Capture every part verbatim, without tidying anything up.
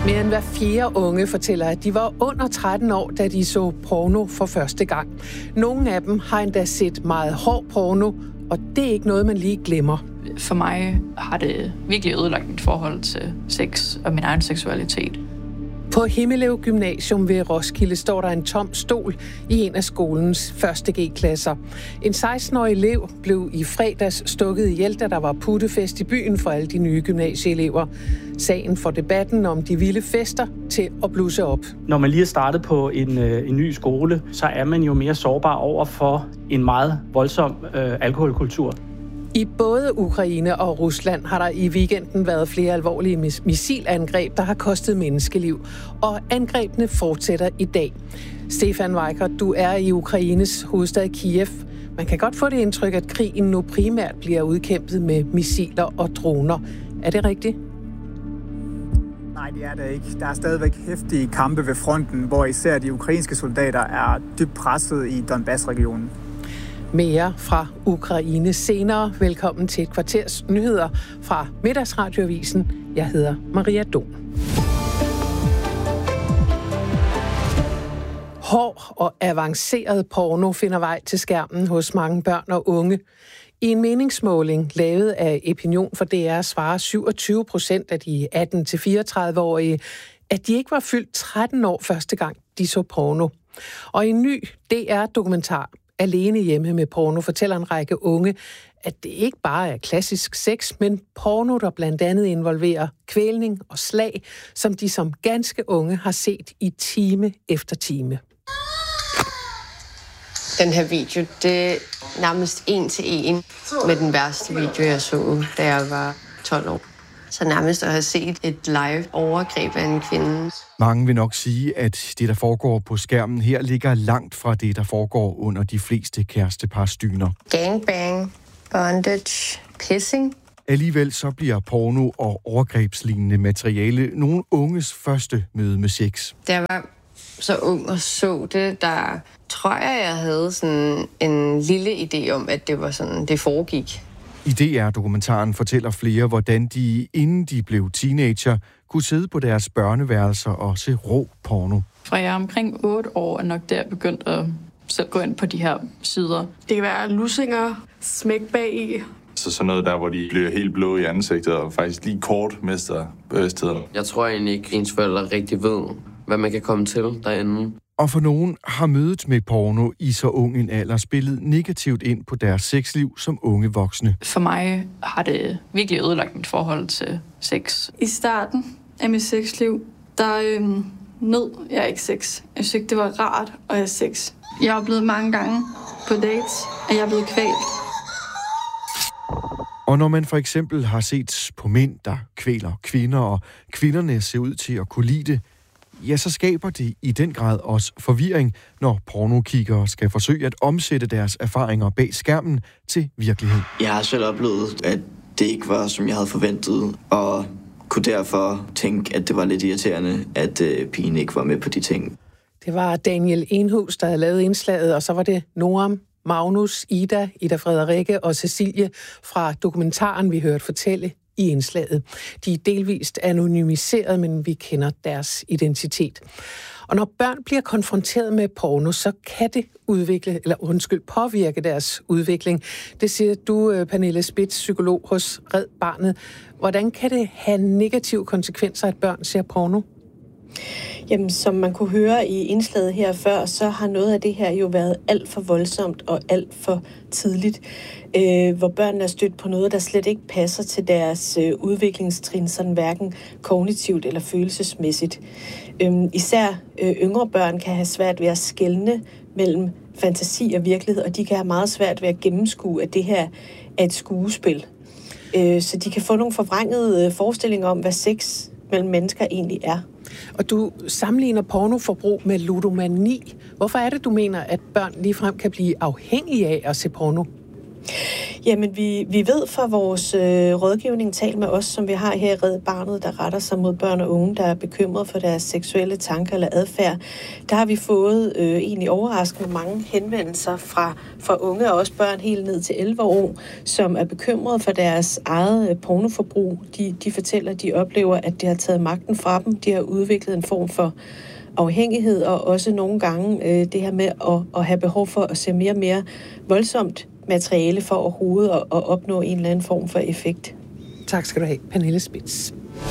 Mere end hver fjerde unge fortæller, at de var under tretten år, da de så porno for første gang. Nogle af dem har endda set meget hård porno, og det er ikke noget, man lige glemmer. For mig har det virkelig ødelagt mit forhold til sex og min egen seksualitet. På Himmelev Gymnasium ved Roskilde står der en tom stol i en af skolens første G-klasser. En seksten-årig elev blev i fredags stukket ihjel, da der var puttefest i byen for alle de nye gymnasieelever. Sagen får debatten om de vilde fester til at blusse op. Når man lige er startet på en, øh, en ny skole, så er man jo mere sårbar over for en meget voldsom øh, alkoholkultur. I både Ukraine og Rusland har der i weekenden været flere alvorlige mis- missilangreb, der har kostet menneskeliv. Og angrebene fortsætter i dag. Stefan Weikert, du er i Ukraines hovedstad Kiev. Man kan godt få det indtryk, at krigen nu primært bliver udkæmpet med missiler og droner. Er det rigtigt? Nej, det er det ikke. Der er stadigvæk heftige kampe ved fronten, hvor især de ukrainske soldater er dybt presset i Donbass-regionen. Mere fra Ukraine senere. Velkommen til et kvarters nyheder fra Middagsradioavisen. Jeg hedder Maria Don. Hård og avanceret porno finder vej til skærmen hos mange børn og unge. I en meningsmåling lavet af Epinion for D R svarer syvogtyve procent af de atten til fireogtredive-årige, at de ikke var fyldt tretten år første gang, de så porno. Og i en ny D R-dokumentar, Alene hjemme med porno, fortæller en række unge, at det ikke bare er klassisk sex, men porno, der blandt andet involverer kvælning og slag, som de som ganske unge har set i time efter time. Den her video, det er nærmest en til en med den værste video, jeg så, da jeg var tolv år. Så nærmest at have set et live overgreb af en kvinde. Mange vil nok sige, at det, der foregår på skærmen her, ligger langt fra det, der foregår under de fleste kærestepars dyner. Gangbang, bondage, pissing. Alligevel så bliver porno og overgrebslignende materiale nogle unges første møde med sex. Da jeg var så ung og så det, der tror jeg, jeg havde sådan en lille idé om, at det var sådan, det foregik. I D R-dokumentaren fortæller flere, hvordan de, inden de blev teenager, kunne sidde på deres børneværelser og se rå porno. Fra jeg er omkring otte år, er nok der begyndt at selv gå ind på de her sider. Det kan være lussinger, smæk bag i. Så sådan noget der, hvor de bliver helt blå i ansigtet og faktisk lige kort mister bevidstheden. Jeg tror egentlig ikke, ens forældre rigtig ved, hvad man kan komme til derinde. Og for nogen har mødet med porno i så ung en alder spillet negativt ind på deres sexliv som unge voksne. For mig har det virkelig ødelagt mit forhold til sex. I starten af mit sexliv, der øhm, nød jeg ikke sex. Jeg synes ikke, det var rart at have sex. Jeg har oplevet mange gange på dates, at jeg er blevet kvalt. Og når man for eksempel har set på mænd, der kvæler kvinder, og kvinderne ser ud til at kunne lide det, ja, så skaber det i den grad også forvirring, når pornokiggere skal forsøge at omsætte deres erfaringer bag skærmen til virkelighed. Jeg har selv oplevet, at det ikke var, som jeg havde forventet, og kunne derfor tænke, at det var lidt irriterende, at øh, pigen ikke var med på de ting. Det var Daniel Enhus, der havde lavet indslaget, og så var det Noam, Magnus, Ida, Ida Frederikke og Cecilie fra dokumentaren, vi hørte fortælle i indslaget. De er delvist anonymiseret, men vi kender deres identitet. Og når børn bliver konfronteret med porno, så kan det udvikle, eller undskyld, påvirke deres udvikling. Det siger du, Pernille Spitz, psykolog hos Red Barnet. Hvordan kan det have negative konsekvenser, at børn ser porno? Jamen, som man kunne høre i indslaget her før, så har noget af det her jo været alt for voldsomt og alt for tidligt, øh, hvor børnene er stødt på noget, der slet ikke passer til deres øh, udviklingstrin, sådan hverken kognitivt eller følelsesmæssigt. Øh, især øh, yngre børn kan have svært ved at skelne mellem fantasi og virkelighed, og de kan have meget svært ved at gennemskue, at det her er et skuespil. Øh, så de kan få nogle forvrængede forestillinger om, hvad sex mellem mennesker egentlig er. Og du sammenligner pornoforbrug med ludomani. Hvorfor er det, du mener, at børn ligefrem kan blive afhængige af at se porno? Jamen, vi, vi ved fra vores øh, rådgivning, tal med os, som vi har her i Red Barnet, der retter sig mod børn og unge, der er bekymret for deres seksuelle tanker eller adfærd. Der har vi fået øh, egentlig overraskende mange henvendelser fra, fra unge og også børn helt ned til elleve år, som er bekymrede for deres eget øh, pornoforbrug. De, de fortæller, at de oplever, at det har taget magten fra dem. De har udviklet en form for afhængighed, og også nogle gange øh, det her med at, at have behov for at se mere og mere voldsomt materiale for overhovedet at, at opnå en eller anden form for effekt. Tak skal du have, Pernille Spitz.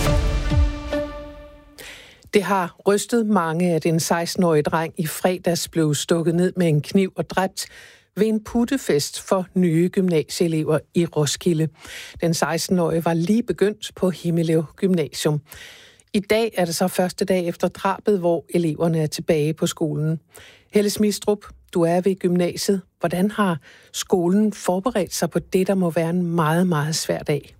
Det har rystet mange, at en seksten-årig dreng i fredags blev stukket ned med en kniv og dræbt ved en puttefest for nye gymnasieelever i Roskilde. Den seksten-årige var lige begyndt på Himmelev Gymnasium. I dag er det så første dag efter drabet, hvor eleverne er tilbage på skolen. Helle Smistrup, du er ved gymnasiet. Hvordan har skolen forberedt sig på det, der må være en meget, meget svær dag?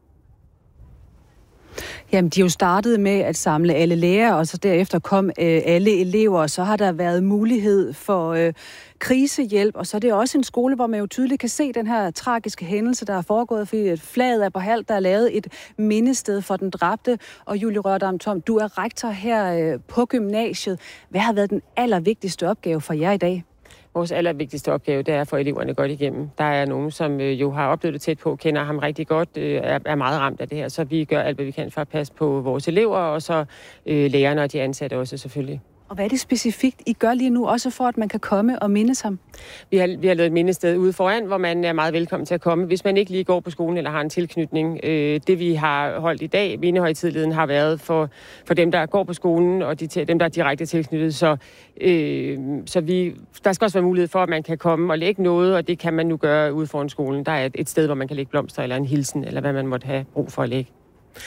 Jamen, de er jo startet med at samle alle lærere, og så derefter kom øh, alle elever, og så har der været mulighed for øh, krisehjælp, og så er det også en skole, hvor man jo tydeligt kan se den her tragiske hændelse, der er foregået, fordi flaget er på halv, der er lavet et mindested for den dræbte. Og Julie Rørdam Tom, du er rektor her øh, på gymnasiet. Hvad har været den allervigtigste opgave for jer i dag? Vores allervigtigste opgave, det er at få eleverne godt igennem. Der er nogen, som øh, jo har oplevet det tæt på, kender ham rigtig godt, øh, er, er meget ramt af det her. Så vi gør alt, hvad vi kan for at passe på vores elever, og så øh, lærerne og de ansatte også selvfølgelig. Og hvad er det specifikt, I gør lige nu, også for at man kan komme og mindes ham? Vi har, vi har lavet et mindested ude foran, hvor man er meget velkommen til at komme, hvis man ikke lige går på skolen eller har en tilknytning. Øh, det vi har holdt i dag, mindehøjtideligheden, har været for, for dem, der går på skolen, og de, dem, der er direkte tilknyttet. Så, øh, så vi, der skal også være mulighed for, at man kan komme og lægge noget, og det kan man nu gøre ude foran skolen. Der er et, et sted, hvor man kan lægge blomster eller en hilsen, eller hvad man måtte have brug for at lægge.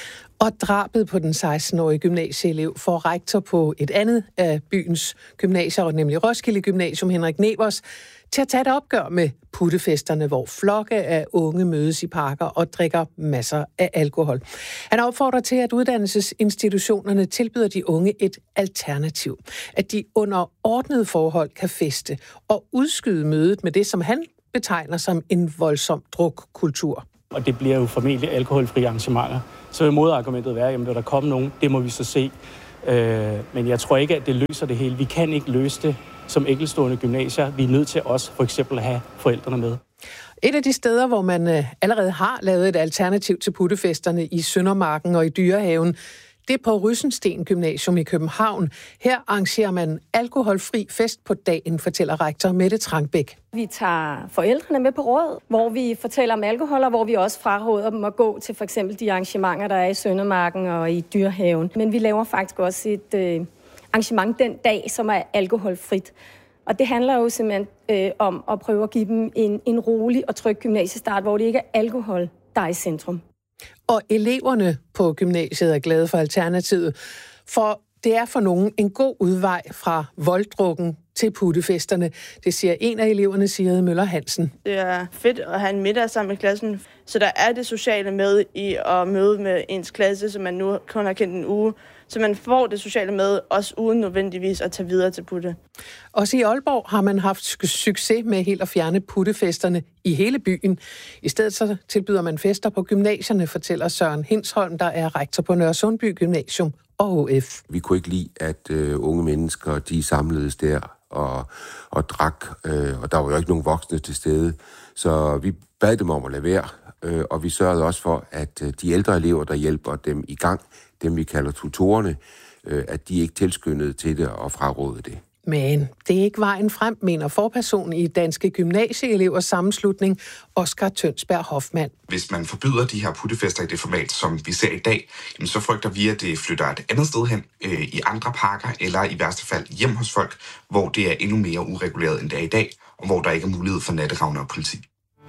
Og drabet på den seksten-årige gymnasieelev får rektor på et andet af byens gymnasier, nemlig Roskilde Gymnasium, Henrik Nevers, til at tage et opgør med puttefesterne, hvor flokke af unge mødes i parker og drikker masser af alkohol. Han opfordrer til, at uddannelsesinstitutionerne tilbyder de unge et alternativ. At de under ordnede forhold kan feste og udskyde mødet med det, som han betegner som en voldsom drukkultur. Og det bliver jo formentlig alkoholfri arrangementer. Så vil modargumentet være, at der kommer nogen, det må vi så se. Øh, men jeg tror ikke, at det løser det hele. Vi kan ikke løse det som enkeltstående gymnasier. Vi er nødt til også for eksempel at have forældrene med. Et af de steder, hvor man allerede har lavet et alternativ til puttefesterne i Søndermarken og i Dyrehaven, det er på Rysensten Gymnasium i København. Her arrangerer man alkoholfri fest på dagen, fortæller rektor Mette Trangbæk. Vi tager forældrene med på råd, hvor vi fortæller om alkohol, og hvor vi også fraråder dem at gå til for eksempel de arrangementer, der er i Søndermarken og i Dyrehaven. Men vi laver faktisk også et øh, arrangement den dag, som er alkoholfrit. Og det handler jo simpelthen øh, om at prøve at give dem en, en rolig og tryg gymnasiestart, hvor det ikke er alkohol, der er i centrum. Og eleverne på gymnasiet er glade for alternativet, for det er for nogen en god udvej fra volddrukken til puttefesterne. Det siger en af eleverne, Sigrid Møller Hansen. Det er fedt at have en middag sammen med klassen, så der er det sociale med i at møde med ens klasse, som man nu kun har kendt en uge. Så man får det sociale med, også uden nødvendigvis at tage videre til putte. Også i Aalborg har man haft succes med helt at fjerne puttefesterne i hele byen. I stedet så tilbyder man fester på gymnasierne, fortæller Søren Hinsholm, der er rektor på Nørresundby Gymnasium og H F. Vi kunne ikke lide, at øh, unge mennesker de samledes der og, og drak, øh, og der var jo ikke nogen voksne til stede. Så vi bad dem om at lade være, øh, og vi sørgede også for, at øh, de ældre elever, der hjælper dem i gang, dem vi kalder tutorerne, øh, at de ikke tilskyndede til det og frarådede det. Men det er ikke vejen frem, mener forpersonen i Danske Gymnasieelevers Sammenslutning, Oskar Tønsberg Hoffmann. Hvis man forbyder de her puttefester i det format, som vi ser i dag, så frygter vi, at det flytter et andet sted hen, øh, i andre parker, eller i værste fald hjem hos folk, hvor det er endnu mere ureguleret, end det er i dag, og hvor der ikke er mulighed for natteravne og politi.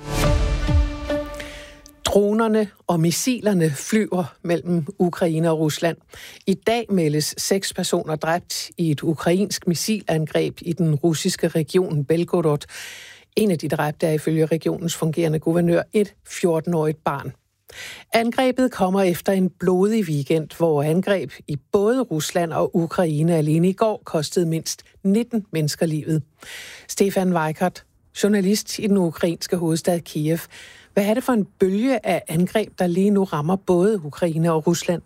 Dronerne og missilerne flyver mellem Ukraine og Rusland. I dag meldes seks personer dræbt i et ukrainsk missilangreb i den russiske region Belgorod. En af de dræbte er ifølge regionens fungerende guvernør et fjorten-årigt barn. Angrebet kommer efter en blodig weekend, hvor angreb i både Rusland og Ukraine alene i går kostede mindst nitten mennesker livet. Stefan Weikert, journalist i den ukrainske hovedstad Kiev. Hvad er det for en bølge af angreb, der lige nu rammer både Ukraine og Rusland?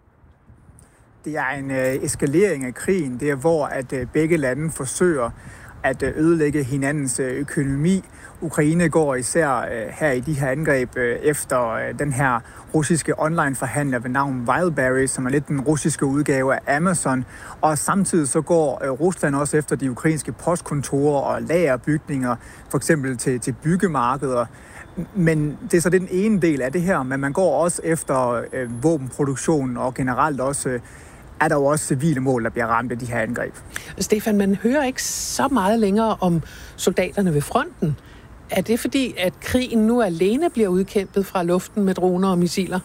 Det er en øh, eskalering af krigen. Det er, hvor at øh, begge lande forsøger at øh, ødelægge hinandens øh, økonomi. Ukraine går især øh, her i de her angreb øh, efter øh, den her russiske online-forhandler ved navn Wildberries, som er lidt den russiske udgave af Amazon. Og samtidig så går øh, Rusland også efter de ukrainske postkontorer og lagerbygninger, for eksempel til, til byggemarkeder. Men det er så den ene del af det her, men man går også efter øh, våbenproduktion, og generelt også øh, er der jo også civile mål, der bliver ramt af de her angreb. Stefan, man hører ikke så meget længere om soldaterne ved fronten. Er det fordi, at krigen nu alene bliver udkæmpet fra luften med droner og missiler?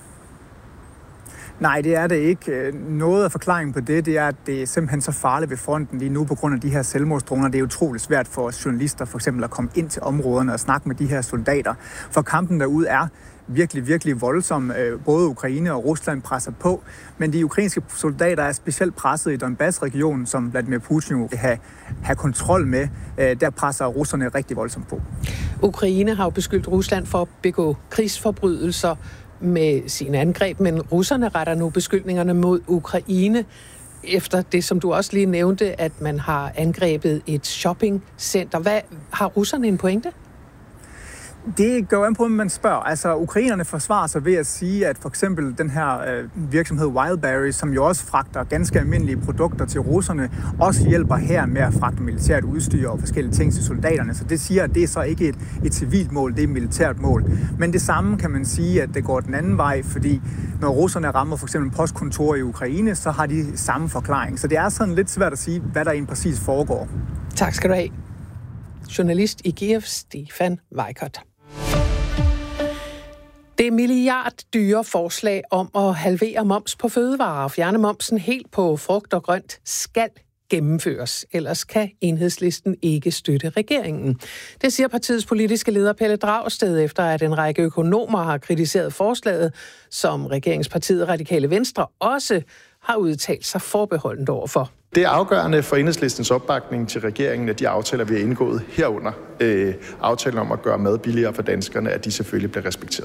Nej, det er det ikke. Noget af forklaringen på det, det er, at det er simpelthen så farligt ved fronten lige nu på grund af de her selvmordsdroner. Det er utroligt svært for journalister for eksempel at komme ind til områderne og snakke med de her soldater. For kampen derude er virkelig, virkelig voldsom. Både Ukraine og Rusland presser på, men de ukrainske soldater er specielt presset i Donbass-regionen, som Vladimir Putin vil have, have kontrol med. Der presser russerne rigtig voldsomt på. Ukraine har jo beskyldt Rusland for at begå krigsforbrydelser med sine angreb, men russerne retter nu beskyldningerne mod Ukraine, efter det, som du også lige nævnte, at man har angrebet et shoppingcenter. Hvad har russerne en pointe? Det går an på, om man spørger. Altså, ukrainerne forsvarer sig ved at sige, at for eksempel den her øh, virksomhed Wildberries, som jo også fragter ganske almindelige produkter til russerne, også hjælper her med at fragte militært udstyr og forskellige ting til soldaterne. Så det siger, at det er så ikke et, et civilt mål, det er et militært mål. Men det samme kan man sige, at det går den anden vej, fordi når russerne rammer for eksempel postkontorer i Ukraine, så har de samme forklaring. Så det er sådan lidt svært at sige, hvad der egentlig præcis foregår. Tak skal du have. Journalist i Kiev, Stefan Weikert. Det milliarddyre forslag om at halvere moms på fødevarer og fjerne momsen helt på frugt og grønt skal gennemføres. Ellers kan Enhedslisten ikke støtte regeringen. Det siger partiets politiske leder Pelle Dragsted, efter at en række økonomer har kritiseret forslaget, som regeringspartiet Radikale Venstre også har udtalt sig forbeholdent overfor. Det er afgørende for Enhedslistens opbakning til regeringen, at de aftaler, vi har indgået herunder, øh, aftalen om at gøre mad billigere for danskerne, at de selvfølgelig bliver respekteret.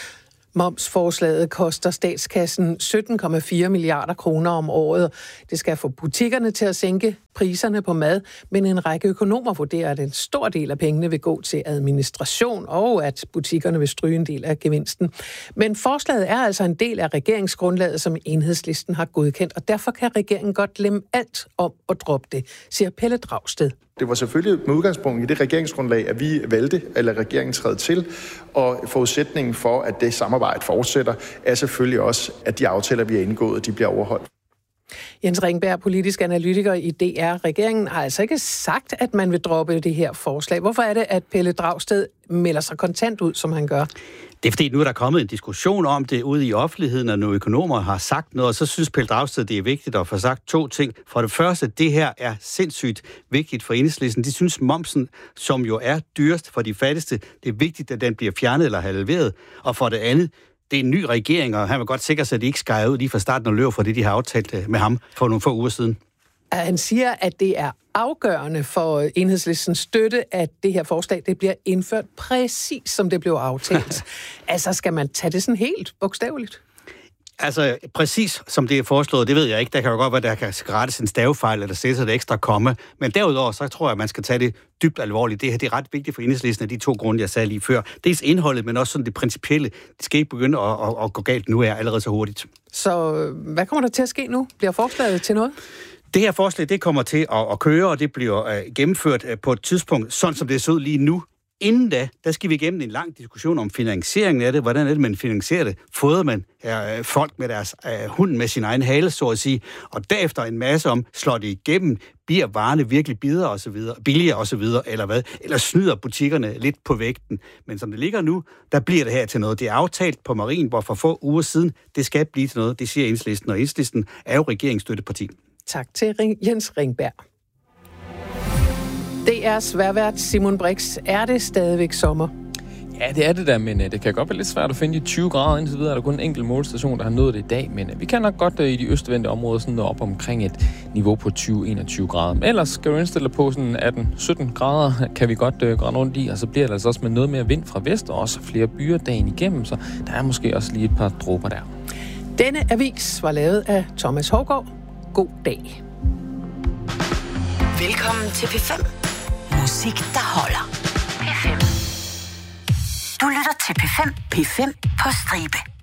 Momsforslaget koster statskassen sytten komma fire milliarder kroner om året. Det skal få butikkerne til at sænke priserne på mad, men en række økonomer vurderer, at en stor del af pengene vil gå til administration, og at butikkerne vil stryge en del af gevinsten. Men forslaget er altså en del af regeringsgrundlaget, som Enhedslisten har godkendt, og derfor kan regeringen godt glemme alt om at droppe det, siger Pelle Dragsted. Det var selvfølgelig med udgangspunkt i det regeringsgrundlag, at vi valgte, eller regeringen træde til, og forudsætningen for, at det samarbejde fortsætter, er selvfølgelig også, at de aftaler, vi har indgået, de bliver overholdt. Jens Ringberg, politisk analytiker i D R. Regeringen har altså ikke sagt, at man vil droppe det her forslag. Hvorfor er det, at Pelle Dragsted melder sig kontant ud, som han gør? Det er fordi, nu er der kommet en diskussion om det ude i offentligheden, og nogle økonomer har sagt noget, og så synes Pelle Dragsted, det er vigtigt at få sagt to ting. For det første, det her er sindssygt vigtigt for Enhedslisten. De synes, momsen, som jo er dyrest for de fattigste, det er vigtigt, at den bliver fjernet eller halveret. Og for det andet, det er en ny regering, og han vil godt sikre sig, at de ikke skærer ud lige fra starten og løber fra det, de har aftalt med ham for nogle få uger siden. Han siger, at det er afgørende for Enhedslistens støtte, at det her forslag det bliver indført præcis, som det blev aftalt. Altså, skal man tage det sådan helt bogstaveligt? Altså, præcis som det er foreslået, det ved jeg ikke. Der kan jo godt være, der kan rettes en stavefejl, eller sættes et ekstra komme. Men derudover, så tror jeg, at man skal tage det dybt alvorligt. Det her det er ret vigtigt for Enhedslisten af de to grunde, jeg sagde lige før. Dels indholdet, men også sådan det principielle. Det skal ikke begynde at, at, at gå galt nu, er allerede så hurtigt. Så hvad kommer der til at ske nu? Bliver forslaget til noget? Det her forslag, det kommer til at, at køre, og det bliver uh, gennemført uh, på et tidspunkt, sådan som det ser ud lige nu. Inden da, der skal vi igennem en lang diskussion om finansieringen af det. Hvordan er det, man finansierer det? Fodrer man uh, folk med deres uh, hund med sin egen hale, så at sige. Og derefter en masse om, slår det igennem, bliver varerne virkelig billigere og så videre, billigere og så videre, eller hvad? Eller snyder butikkerne lidt på vægten. Men som det ligger nu, der bliver det her til noget. Det er aftalt på Marienborg for få uger siden. Det skal blive til noget, det siger Enhedslisten. Og Enhedslisten er jo regeringsstøtteparti. Tak til Jens Ringberg. Det er sværvært Simon Brix. Er det stadigvæk sommer? Ja, det er det der, men det kan godt være lidt svært at finde de tyve grader indtil videre. Der er kun en enkelt målstation, der har nået det i dag, men vi kan nok godt i de østvendte områder sådan op omkring et niveau på tyve til enogtyve grader. Men ellers skal du indstille på sådan atten til sytten grader, kan vi godt uh, grænne rundt i, og så bliver det altså også med noget mere vind fra vest, og også flere byer dagen igennem, så der er måske også lige et par dråber der. Denne avis var lavet af Thomas Hougaard. God dag. Velkommen til P fem. Musik, der holder. P fem. Du lytter til P fem. P fem på stribe.